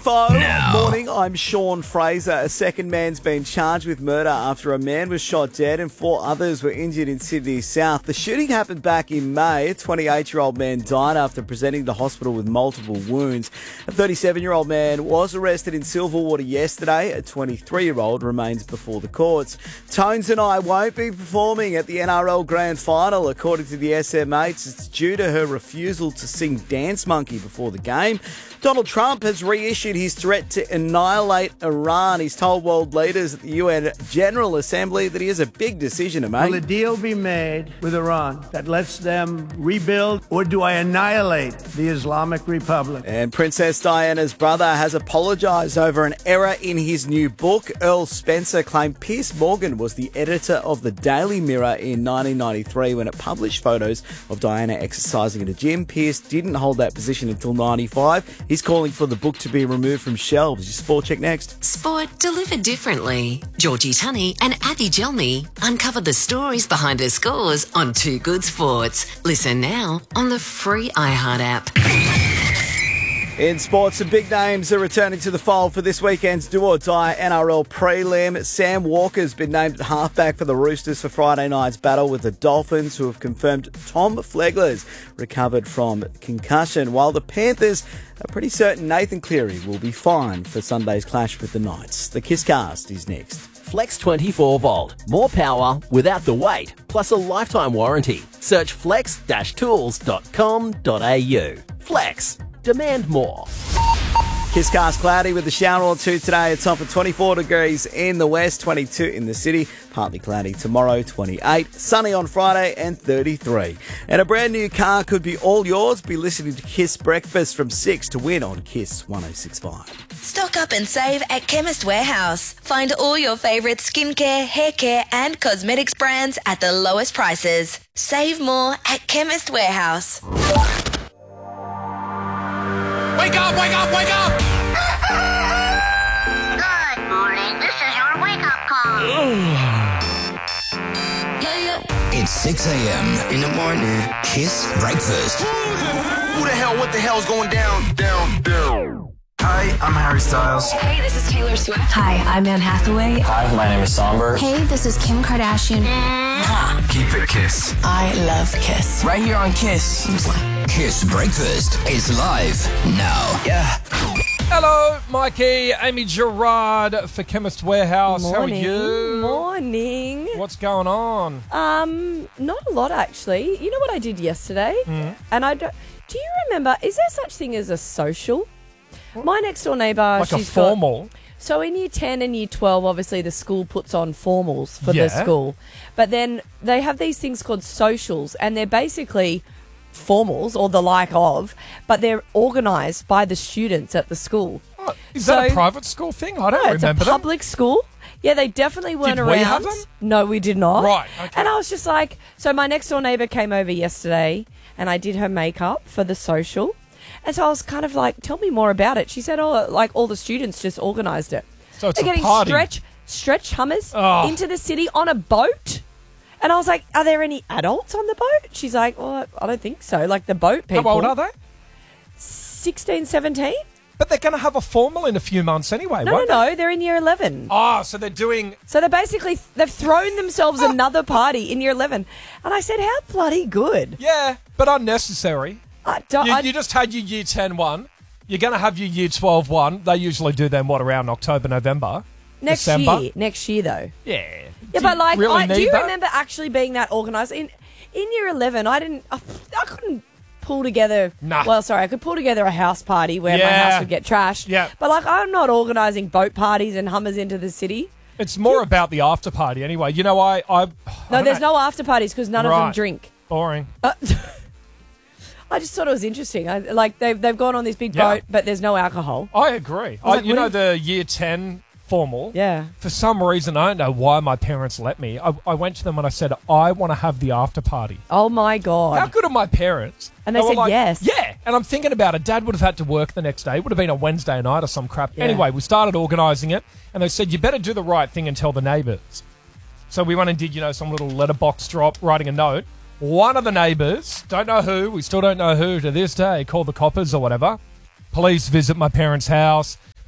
info. Now. Morning, I'm Sean Fraser. A second man's been charged with murder after a man was shot dead and 4 others were injured in Sydney South. The shooting happened back in May. A 28-year-old man died after presenting to the hospital with multiple wounds. A 37-year-old man was arrested in Silverwater yesterday. A 23-year-old remains before the courts. Tones and I won't be performing at the NRL Grand Final, according to the SMH. It's due to her refusal to sing Dance Monkey before the game. Donald Trump has reissued his threat to annihilate Iran. He's told world leaders at the UN General Assembly that he has a big decision to make. Will a deal be made with Iran that lets them rebuild, or do I annihilate the Islamic Republic? And Princess Diana's brother has apologised over an error in his new book. Earl Spencer claimed Piers Morgan was the editor of the Daily Mirror in 1993 when it published photos of Diana exercising at a gym. Piers didn't hold that position until 95. He's calling for the book to be removed from shelves. Your Sport Check next. Sport delivered differently. Georgie Tunney and Abby Gelmy uncover the stories behind her scores on Too Good Sports. Listen now on the free iHeart app. In sports, some big names are returning to the fold for this weekend's do-or-die NRL prelim. Sam Walker's been named halfback for the Roosters for Friday night's battle with the Dolphins, who have confirmed Tom Flegler's recovered from concussion, while the Panthers are pretty certain Nathan Cleary will be fine for Sunday's clash with the Knights. The Kisscast is next. Flex 24 volt. More power without the weight, plus a lifetime warranty. Search flex-tools.com.au. Flex. Demand more. Kisscast cloudy with a shower or two today. It's on for 24 degrees in the west, 22 in the city. Partly cloudy tomorrow, 28. Sunny on Friday and 33. And a brand new car could be all yours. Be listening to Kiss Breakfast from 6 to win on Kiss 106.5. Stock up and save at Chemist Warehouse. Find all your favourite skincare, hair care and cosmetics brands at the lowest prices. Save more at Chemist Warehouse. Wake up, wake up, wake up! Good morning. This is your wake-up call. It's 6 a.m. in the morning. Kiss Breakfast. Who the hell, what the hell's going down? Hi, I'm Harry Styles. Hey, this is Taylor Swift. Hi, I'm Anne Hathaway. Hi, my name is Somber. Hey, this is Kim Kardashian. Keep it Kiss. I love Kiss. Right here on Kiss. Kiss Breakfast is live now. Yeah. Hello, Mikey, Amy Gerard for Chemist Warehouse. Morning. How are you? Morning. What's going on? Not a lot actually. You know what I did yesterday? And do you remember, is there such thing as a social? My next door neighbour, Like a formal? So in year 10 and year 12, obviously the school puts on formals for the school. But then they have these things called socials, and they're basically formals or the like of, but they're organised by the students at the school. Oh, is that a private school thing? I don't remember it's a public school. Yeah, they definitely weren't around. Did we have them? No, we did not. Right, okay. And I was just like, so my next door neighbour came over yesterday and I did her makeup for the social. And so I was kind of like, tell me more about it. She said, like all the students just organised it. So it's They're a getting party. stretch Hummers into the city on a boat. And I was like, are there any adults on the boat? She's like, well, I don't think so. Like the boat people. How old are they? 16, 17. But they're going to have a formal in a few months anyway, won't they? No, they're in year 11. Oh, so they're doing... So they've thrown themselves another party in year 11. And I said, how bloody good. Yeah, but unnecessary. You just had your year 10 one. You're going to have your year 12 one. They usually do them, around October, November? December? Next year, though. Yeah. Yeah, but like, do you that? remember actually being that organised? In year 11, I couldn't pull together... Nah. Well, sorry, I could pull together a house party where my house would get trashed. Yeah. But like, I'm not organising boat parties and Hummers into the city. It's more about the after party anyway. You know, No, there's no after parties because none of them drink. Boring. I just thought it was interesting. They've gone on this big boat, but there's no alcohol. I agree. The year 10 formal. Yeah. For some reason, I don't know why my parents let me. I went to them and I said, I want to have the after party. Oh, my God. How good are my parents? And they said were yes. Yeah. And I'm thinking about it. Dad would have had to work the next day. It would have been a Wednesday night or some crap. Yeah. Anyway, we started organising it and they said, you better do the right thing and tell the neighbours. So we went and did, some little letterbox drop, writing a note. One of the neighbours, don't know who, we still don't know who to this day, called the coppers or whatever. Police visit my parents' house.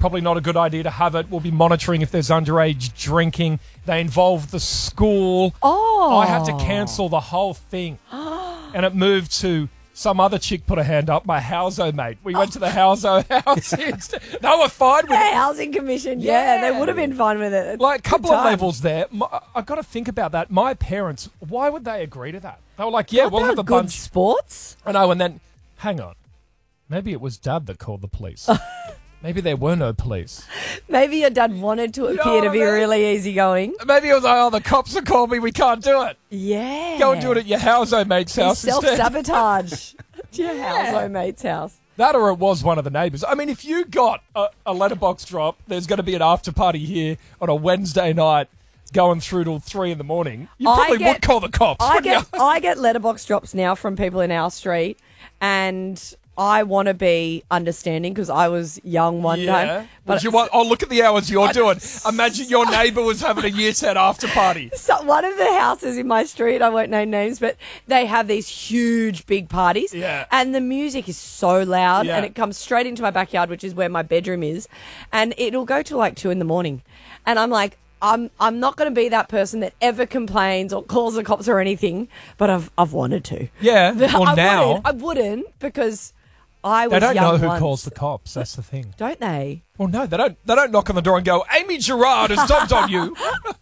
probably not a good idea to have it. We'll be monitoring if there's underage drinking. They involve the school. Oh. I had to cancel the whole thing. And it moved to some other chick put a hand up, my Houso mate. We went to the Houso house. They were fine with it. Housing Commission, yeah, they would have been fine with it. Like, a couple of levels there. I've got to think about that. My parents, why would they agree to that? They were like, yeah, we'll have a good bunch. sports. I know, and then, hang on. Maybe it was Dad that called the police. Maybe there were no police. Maybe your dad wanted to appear to be really easygoing. Maybe it was like, oh, the cops have called me, we can't do it. Yeah. Go and do it at your Houso mate's house instead. Self-sabotage. To your Houso mate's house. That or it was one of the neighbours. I mean, if you got a letterbox drop, there's going to be an after party here on a Wednesday night going through till 3 in the morning. You probably would call the cops, I get letterbox drops now from people in our street, and I want to be understanding because I was young one time. But look at the hours you're doing. Imagine your neighbour was having a year 10 after party. So one of the houses in my street, I won't name names, but they have these huge big parties. Yeah. And the music is so loud and it comes straight into my backyard, which is where my bedroom is. And it'll go till like 2 in the morning. And I'm like, I'm not going to be that person that ever complains or calls the cops or anything, but I've wanted to. Yeah. Well, I wouldn't because I was They don't young know who once. calls the cops. That's the thing. Don't they? Well, no, they don't. They don't knock on the door and go, "Amy Gerard has dumped on you."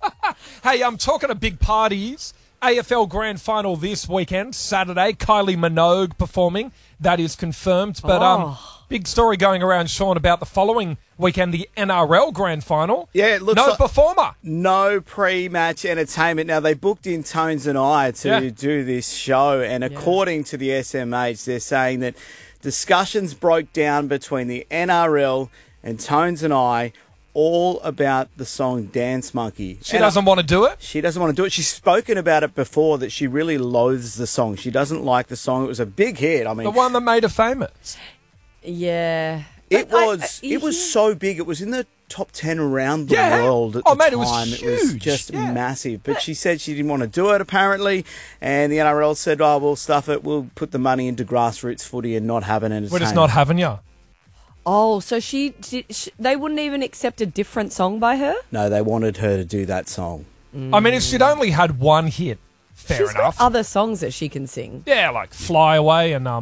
Hey, I'm talking to big parties. AFL Grand Final this weekend, Saturday. Kylie Minogue performing. That is confirmed. But big story going around, Sean, about the following weekend, the NRL Grand Final. Yeah, it looks no like performer. No pre-match entertainment. Now, they booked in Tones and I to do this show, and according to the SMH, they're saying that discussions broke down between the NRL and Tones and I all about the song Dance Monkey. She doesn't want to do it? She doesn't want to do it. She's spoken about it before that she really loathes the song. She doesn't like the song. It was a big hit. I mean, the one that made her famous. Yeah. It was so big. It was in the top 10 around the world at the time. It was huge. It was just massive. But she said she didn't want to do it, apparently. And the NRL said, oh, we'll stuff it. We'll put the money into grassroots footy and not have an entertainment. We're just not having you. Oh, so they wouldn't even accept a different song by her? No, they wanted her to do that song. I mean, if she'd only had one hit, fair enough. She's got other songs that she can sing. Yeah, like Fly Away and...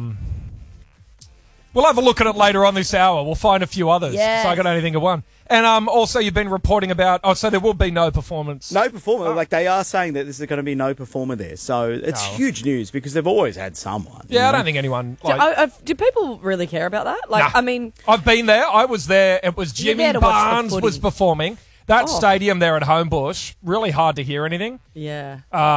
We'll have a look at it later on this hour. We'll find a few others. Yes. So I can only think of one. And also you've been reporting about... Oh, so there will be no performance. No performer. Like, they are saying that there's going to be no performer there. So it's huge news because they've always had someone. Yeah, I don't think anyone... Do people really care about that? Like, nah. I mean... I've been there. I was there. It was Jimmy Barnes was performing. That stadium there at Homebush, really hard to hear anything. Yeah.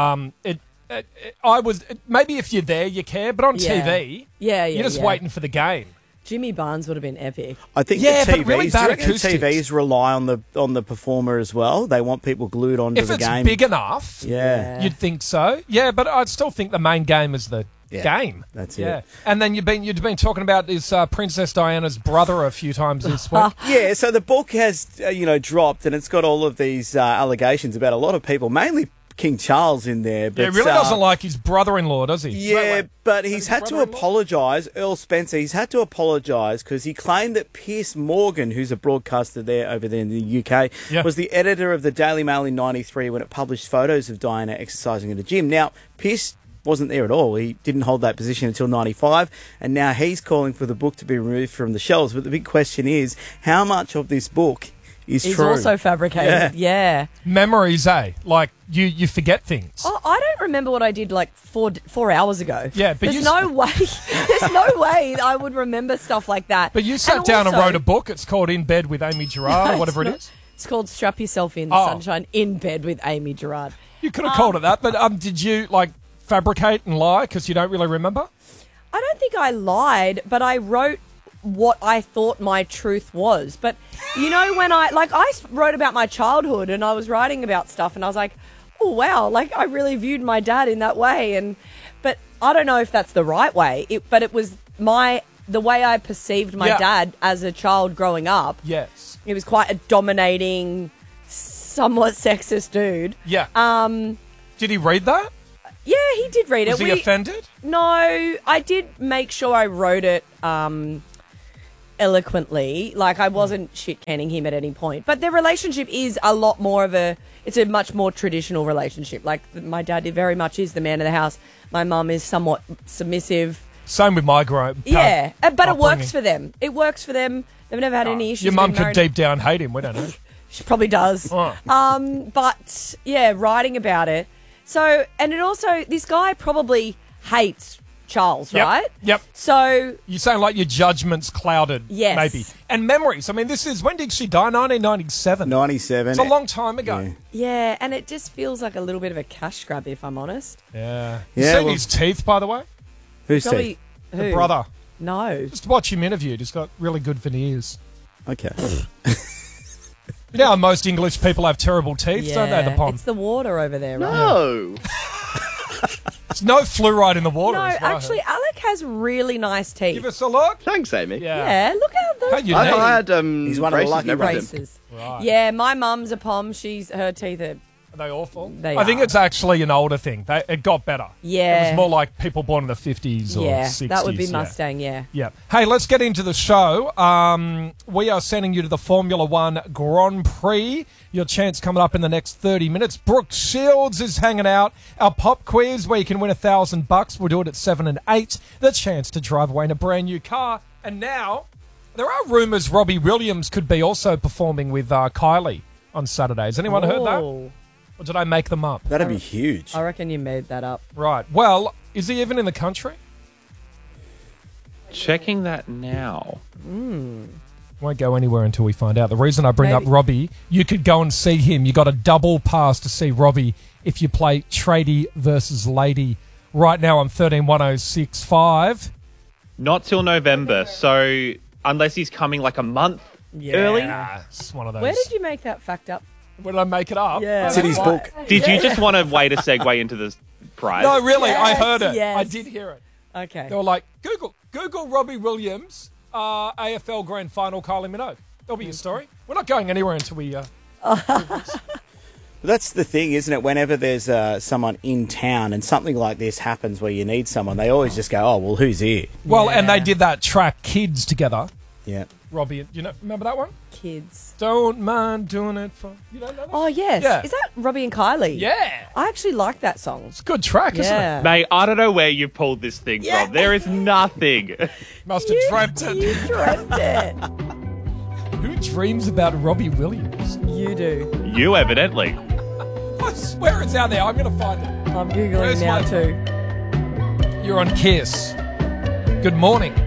I was... Maybe if you're there, you care. But on TV, you're just waiting for the game. Jimmy Barnes would have been epic. I think the TVs, but really bad acoustics. TVs rely on the performer as well. They want people glued onto the game. If it's big enough, you'd think so. Yeah, but I'd still think the main game is the game. That's it. And then you've been talking about this Princess Diana's brother a few times this week. Yeah, so the book has dropped, and it's got all of these allegations about a lot of people, mainly King Charles in there. But, he really doesn't like his brother-in-law, does he? Yeah, but he's had to apologise. Earl Spencer, he's had to apologise because he claimed that Piers Morgan, who's a broadcaster over there in the UK, was the editor of the Daily Mail in 93 when it published photos of Diana exercising at a gym. Now, Piers wasn't there at all. He didn't hold that position until 95, and now he's calling for the book to be removed from the shelves. But the big question is, how much of this book is true? Also fabricated, yeah. Memories, like you forget things. Oh, I don't remember what I did like 4 hours ago. Yeah, but there's no way I would remember stuff like that. But you sat down and wrote a book. It's called In Bed with Amy Gerard, or whatever it is. It's called Strap Yourself In, Sunshine, In Bed with Amy Gerard. You could have called it that, but did you fabricate and lie because you don't really remember? I don't think I lied, but I wrote what I thought my truth was. But when I wrote about my childhood and I was writing about stuff and I was like, oh wow, I really viewed my dad in that way, but I don't know if that's the right way. But it was the way I perceived my dad as a child growing up. Yes. He was quite a dominating, somewhat sexist dude. Yeah. Did he read that? Yeah, he did read it. Was he offended? No, I did make sure I wrote it eloquently. Like, I wasn't shit-canning him at any point. But their relationship is a lot more of it's a much more traditional relationship. Like, my dad very much is the man of the house. My mum is somewhat submissive. Same with my group. Yeah, but it works for them. It works for them. They've never had any issues. Your mum could deep down hate him. We don't know. She probably does. Oh. But, yeah, writing about it. So, and it also, this guy probably hates Charles, right? Yep. So you sound like your judgment's clouded. Yes. Maybe. And memories. I mean, when did she die? 1997. 97. It's a long time ago. Yeah, and it just feels like a little bit of a cash grab, if I'm honest. Yeah. You seen his teeth, by the way? Whose teeth? The brother. No. Just watch him interviewed. He's got really good veneers. Okay. You know how most English people have terrible teeth, don't they, the pond? It's the water over there, right? No. There's no fluoride in the water. No, actually, Alec has really nice teeth. Give us a look. Thanks, Amy. Yeah, look how those I had He's one of the lucky braces. Right. Yeah, my mum's a pom. Her teeth are... Are they awful? They I think are. it's actually an older thing. It got better. Yeah. It was more like people born in the 50s or 60s. That would be Mustang, yeah. Hey, let's get into the show. We are sending you to the Formula One Grand Prix. Your chance coming up in the next 30 minutes. Brooke Shields is hanging out. Our pop quiz where you can win $1,000. We'll do it at 7 and 8. The chance to drive away in a brand new car. And now, there are rumours Robbie Williams could be also performing with Kylie on Saturday. Has anyone heard that? Or did I make them up? That'd be huge. I reckon you made that up. Right. Well, is he even in the country? Checking that now. Won't go anywhere until we find out. The reason I bring up Robbie, you could go and see him. You got a double pass to see Robbie if you play Tradie versus Lady right now on 131065. Not till November, so unless he's coming like a month early. It's one of those. Where did you make that fact up? Where did I make it up? Yeah. It's in his book. Did you just want to wait a segue into the prize? No, really, I Yes, heard it. yes. I did hear it. Okay. They were like, Google Robbie Williams, AFL Grand Final, Kylie Minogue. That'll be your story. We're not going anywhere until we... That's the thing, isn't it? Whenever there's someone in town and something like this happens where you need someone, they always just go, oh, well, who's here? Well, and they did that track Kids together. Yeah. Robbie, remember that one? Kids. Don't mind doing it for... You don't know that? Oh, yes. Yeah. Is that Robbie and Kylie? Yeah. I actually like that song. It's a good track, isn't it? Mate, I don't know where you pulled this thing from. There is nothing. Must have dreamt it. You dreamt it. Who dreams about Robbie Williams? You do. You, evidently. I swear it's out there. I'm going to find it. I'm Googling now too. You're on Kiss. Good morning.